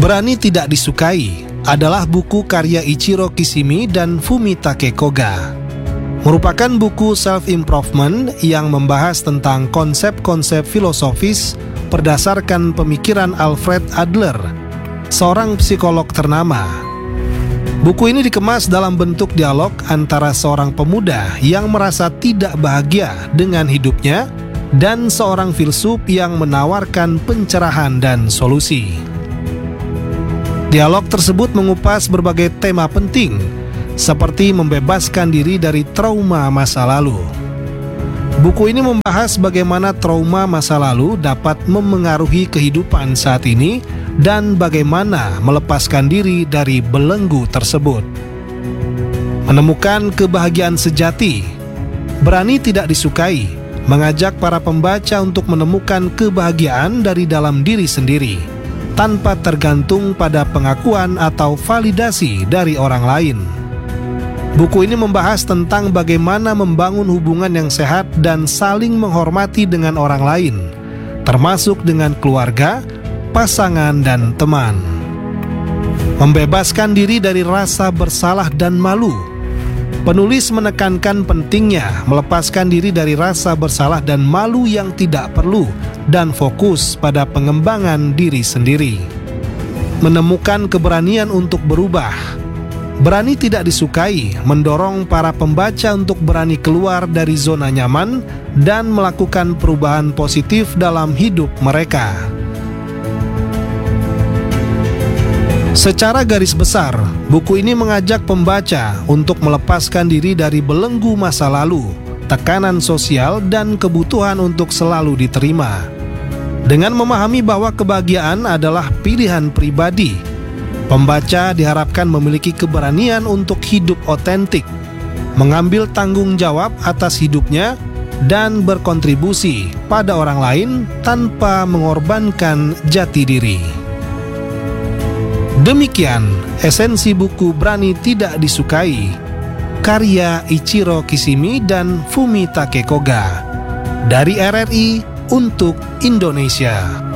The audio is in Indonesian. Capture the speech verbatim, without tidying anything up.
Berani Tidak Disukai adalah buku karya Ichiro Kishimi dan Fumitake Koga. Merupakan buku self-improvement yang membahas tentang konsep-konsep filosofis berdasarkan pemikiran Alfred Adler, seorang psikolog ternama. Buku ini dikemas dalam bentuk dialog antara seorang pemuda yang merasa tidak bahagia dengan hidupnya dan seorang filsuf yang menawarkan pencerahan dan solusi. Dialog tersebut mengupas berbagai tema penting, seperti membebaskan diri dari trauma masa lalu. Buku ini membahas bagaimana trauma masa lalu dapat memengaruhi kehidupan saat ini dan bagaimana melepaskan diri dari belenggu tersebut. Menemukan kebahagiaan sejati. Berani Tidak Disukai mengajak para pembaca untuk menemukan kebahagiaan dari dalam diri sendiri, tanpa tergantung pada pengakuan atau validasi dari orang lain. Buku ini membahas tentang bagaimana membangun hubungan yang sehat dan saling menghormati dengan orang lain, termasuk dengan keluarga, pasangan, dan teman. Membebaskan diri dari rasa bersalah dan malu. Penulis menekankan pentingnya melepaskan diri dari rasa bersalah dan malu yang tidak perlu dan fokus pada pengembangan diri sendiri. Menemukan keberanian untuk berubah. Berani Tidak Disukai mendorong para pembaca untuk berani keluar dari zona nyaman dan melakukan perubahan positif dalam hidup mereka. Secara garis besar, buku ini mengajak pembaca untuk melepaskan diri dari belenggu masa lalu, tekanan sosial, dan kebutuhan untuk selalu diterima. Dengan memahami bahwa kebahagiaan adalah pilihan pribadi, pembaca diharapkan memiliki keberanian untuk hidup otentik, mengambil tanggung jawab atas hidupnya, dan berkontribusi pada orang lain tanpa mengorbankan jati diri. Demikian esensi buku Berani Tidak Disukai, karya Ichiro Kishimi dan Fumitake Koga, dari R R I untuk Indonesia.